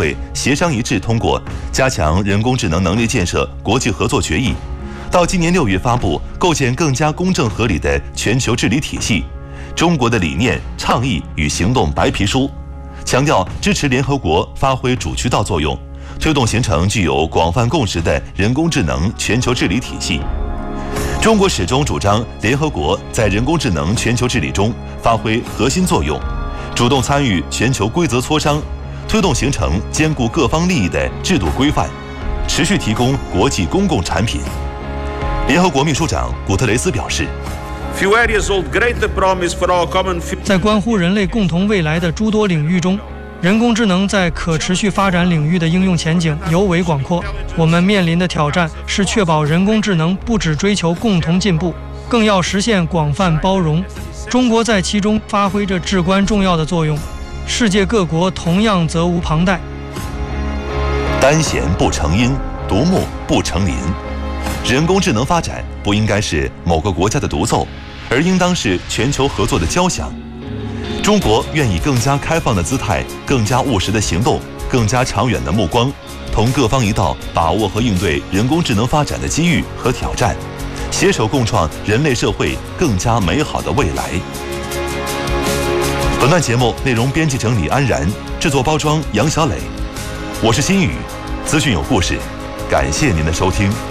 会协商一致通过加强人工智能能力建设国际合作决议，到今年6月发布构建更加公正合理的全球治理体系，中国的理念、倡议与行动白皮书，强调支持联合国发挥主渠道作用，推动形成具有广泛共识的人工智能全球治理体系。中国始终主张联合国在人工智能全球治理中发挥核心作用，主动参与全球规则磋商，推动形成兼顾各方利益的制度规范，持续提供国际公共产品。联合国秘书长古特雷斯表示， 在关乎人类共同未来的诸多领域中，人工智能在可持续发展领域的应用前景尤为广阔。我们面临的挑战是确保人工智能不只追求共同进步，更要实现广泛包容。中国在其中发挥着至关重要的作用，世界各国同样责无旁贷。 单弦不成音，独木不成林。人工智能发展不应该是某个国家的独奏，而应当是全球合作的交响。中国愿以更加开放的姿态、更加务实的行动、更加长远的目光，同各方一道把握和应对人工智能发展的机遇和挑战，携手共创人类社会更加美好的未来。本段节目内容编辑整理安然，制作包装杨小磊，我是新宇，资讯有故事，感谢您的收听。